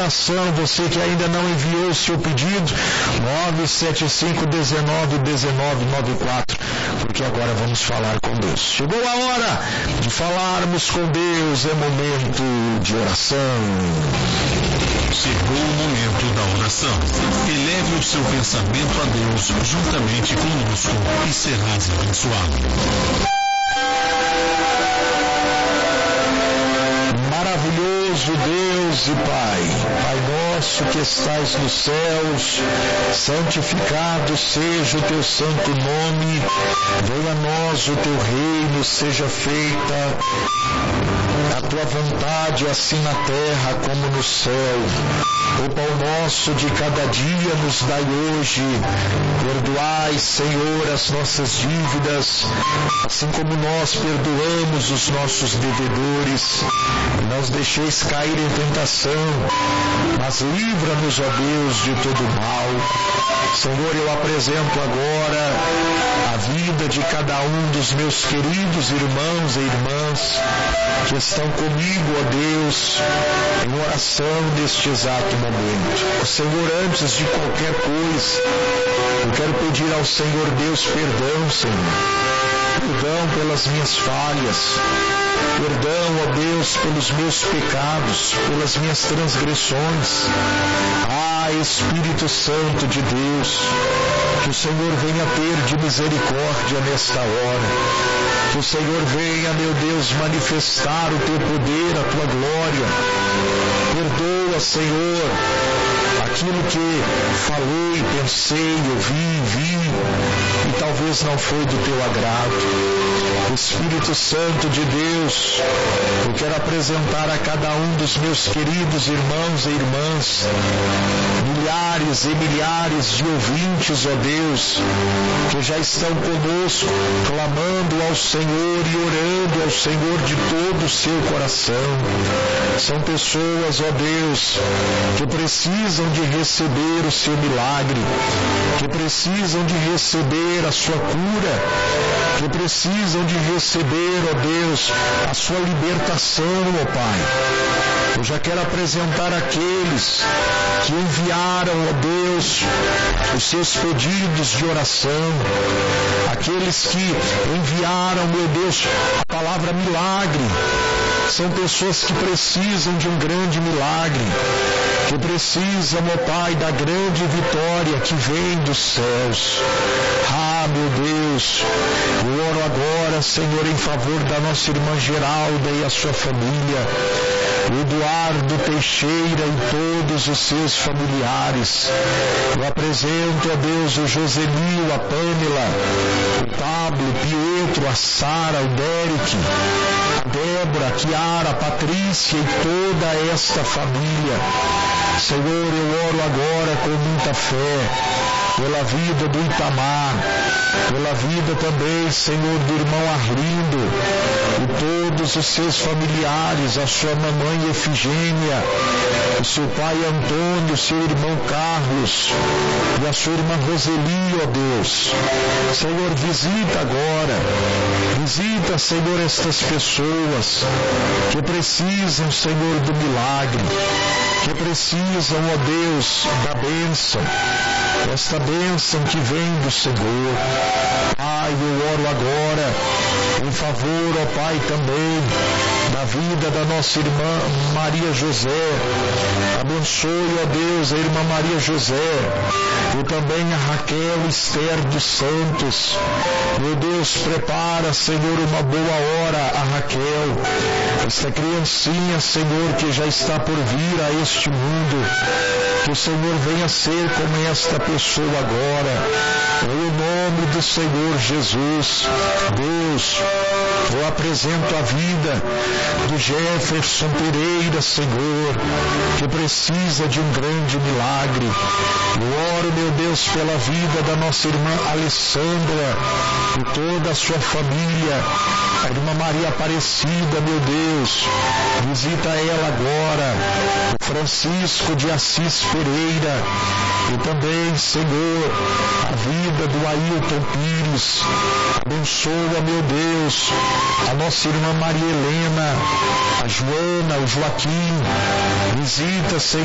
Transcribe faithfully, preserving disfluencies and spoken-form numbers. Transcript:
oração, você que ainda não enviou o seu pedido, nove sete cinco, um nove, um nove nove quatro, porque agora vamos falar com Deus. Chegou a hora de falarmos com Deus, é momento de oração. Chegou o momento da oração. Eleve o seu pensamento a Deus juntamente conosco e serás abençoado. Maravilhoso Deus e Pai, Pai nosso que estais nos céus, santificado seja o teu santo nome, venha a nós o teu reino, seja feita a tua vontade, assim na terra como no céu. O pão nosso de cada dia nos dai hoje, perdoai, Senhor, as nossas dívidas, assim como nós perdoamos os nossos devedores. Não nos deixeis cair em tentação, mas livra-nos, ó Deus, de todo mal. Senhor, eu apresento agora a vida de cada um dos meus queridos irmãos e irmãs que estão comigo, ó Deus, em oração neste exato momento. Senhor, antes de qualquer coisa, eu quero pedir ao Senhor Deus perdão, Senhor. Perdão pelas minhas falhas, perdão, ó Deus, pelos meus pecados, pelas minhas transgressões. Ah, Espírito Santo de Deus, que o Senhor venha ter de misericórdia nesta hora. Que o Senhor venha, meu Deus, manifestar o teu poder, a tua glória. Perdoa, Senhor, aquilo que falei, pensei, ouvi, vi, e talvez não foi do teu agrado. Espírito Santo de Deus, eu quero apresentar a cada um dos meus queridos irmãos e irmãs, milhares e milhares de ouvintes, ó Deus, que já estão conosco, clamando ao Senhor e orando ao Senhor de todo o seu coração. São pessoas, ó Deus, que precisam de receber o seu milagre, que precisam de receber a sua cura, que precisam de receber, ó Deus, a sua libertação, ó Pai. Eu já quero apresentar aqueles que enviaram, ó Deus, os seus pedidos de oração, aqueles que enviaram, meu Deus, a palavra milagre. São pessoas que precisam de um grande milagre, que precisam, ó Pai, da grande vitória que vem dos céus. Ah, meu Deus, eu oro agora, Senhor, em favor da nossa irmã Geralda e a sua família, Eduardo Teixeira e todos os seus familiares. Eu apresento, ó Deus, o Josenil, a Pâmela, o Pablo, o Pietro, a Sara, o Derek, a Débora, a Kiara, a Patrícia e toda esta família. Senhor, eu oro agora com muita fé pela vida do Itamar, pela vida também, Senhor, do irmão Arlindo e todos os seus familiares, a sua mamãe Efigênia, o seu pai Antônio, o seu irmão Carlos e a sua irmã Roseli, ó Deus. Senhor, visita agora, visita, Senhor, estas pessoas que precisam, Senhor, do milagre, que precisam, ó Deus, da bênção, esta bênção que vem do Senhor. Pai, eu oro agora em favor, ó Pai, também da vida da nossa irmã Maria José. Abençoe, ó Deus, a irmã Maria José e também a Raquel Esther dos Santos. Meu Deus, prepara, Senhor, uma boa hora a Raquel, esta criancinha, Senhor, que já está por vir a este mundo. Que o Senhor venha ser como esta pessoa agora, em nome do Senhor Jesus. Deus, eu apresento a vida do Jefferson Pereira, Senhor, que precisa de um grande milagre. Eu oro, meu Deus, pela vida da nossa irmã Alessandra e toda a sua família, a irmã Maria Aparecida, meu Deus, visita ela agora, o Francisco de Assis Pereira e também, Senhor, a vida do Ailton Pires. Abençoa, meu Deus, a nossa irmã Maria Helena, a Joana, o Joaquim, visita, Senhor,